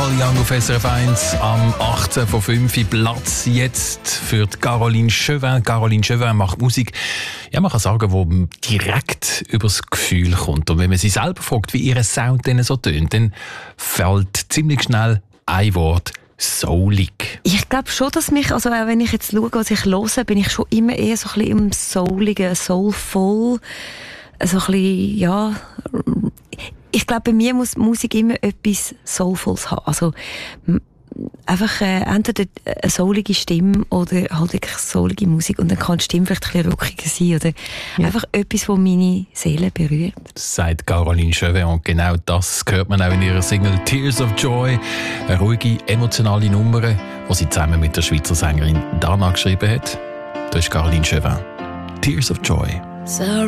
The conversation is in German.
Neil Young auf SRF 1 am 18 von 5 Platz jetzt für die Caroline Chauvin. Caroline Chauvin macht Musik, ja, man kann sagen, die direkt übers Gefühl kommt. Und wenn man sie selber fragt, wie ihr Sound denn so tönt, dann fällt ziemlich schnell ein Wort: soulig. Ich glaube schon, dass mich, also auch wenn ich jetzt schaue, was ich höre, bin ich schon immer eher so ein bisschen im souligen, soulful, so ein bisschen, ja. Ich glaube, bei mir muss Musik immer etwas Soulfuls haben. Also einfach entweder eine soulige Stimme oder halt wirklich soulige Musik. Und dann kann die Stimme vielleicht ein bisschen rockiger sein. Oder einfach etwas, das meine Seele berührt. Das sagt Caroline Chauvin. Und genau das hört man auch in ihrer Single «Tears of Joy». Eine ruhige, emotionale Nummer, die sie zusammen mit der Schweizer Sängerin Dana geschrieben hat. Das ist Caroline Chauvin. «Tears of Joy». So